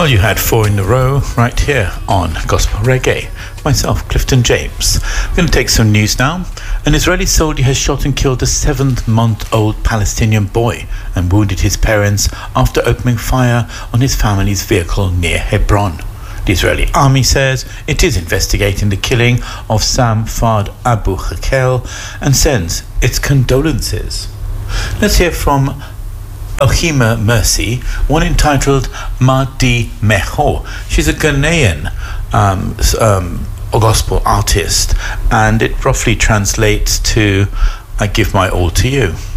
Well, you had 4 in a row right here on Gospel Reggae. Myself, Clifton James. We're going to take some news now. An Israeli soldier has shot and killed a 7-month-old Palestinian boy and wounded his parents after opening fire on his family's vehicle near Hebron. The Israeli army says it is investigating the killing of Sam Fard Abu Hakel and sends its condolences. Let's hear from Ohima Mercy, one entitled Madi Meho. She's a Ghanaian gospel artist, and it roughly translates to I give my all to you.